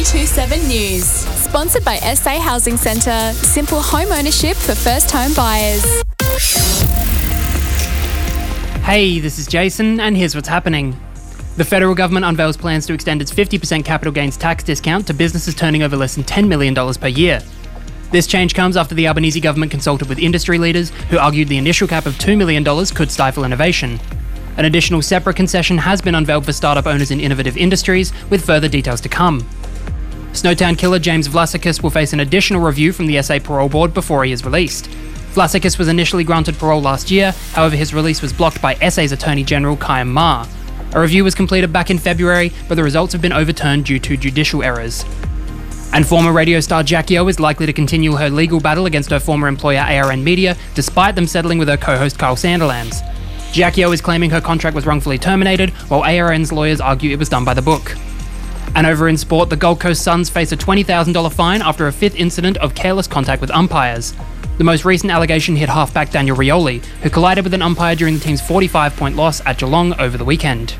92.7 News. Sponsored by SA Housing Centre. Simple home ownership for first home buyers. Hey, this is Jason, and here's what's happening. The federal government unveils plans to extend its 50% capital gains tax discount to businesses turning over less than $10 million per year. This change comes after the Albanese government consulted with industry leaders who argued the initial cap of $2 million could stifle innovation. An additional separate concession has been unveiled for startup owners in innovative industries, with further details to come. Snowtown killer James Vlasikas will face an additional review from the SA Parole Board before he is released. Vlasikas was initially granted parole last year, however his release was blocked by SA's Attorney General Kayam Ma. A review was completed back in February, but the results have been overturned due to judicial errors. And former radio star Jackie O is likely to continue her legal battle against her former employer ARN Media, despite them settling with her co-host Carl Sanderlands. Jackie O is claiming her contract was wrongfully terminated, while ARN's lawyers argue it was done by the book. And over in sport, the Gold Coast Suns face a $20,000 fine after a fifth incident of careless contact with umpires. The most recent allegation hit halfback Daniel Rioli, who collided with an umpire during the team's 45-point loss at Geelong over the weekend.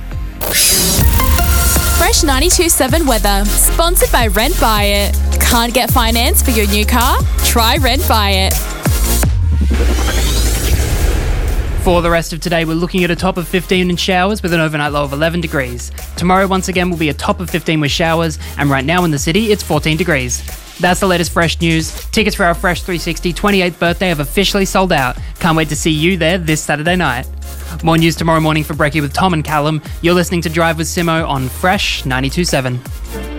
Fresh 92.7 weather. Sponsored by Rent Buy It. Can't get finance for your new car? Try Rent Buy It. For the rest of today, we're looking at a top of 15 in showers with an overnight low of 11 degrees. Tomorrow, once again, will be a top of 15 with showers, and right now in the city, it's 14 degrees. That's the latest Fresh news. Tickets for our Fresh 360 28th birthday have officially sold out. Can't wait to see you there this Saturday night. More news tomorrow morning for Brekkie with Tom and Callum. You're listening to Drive with Simo on Fresh 92.7.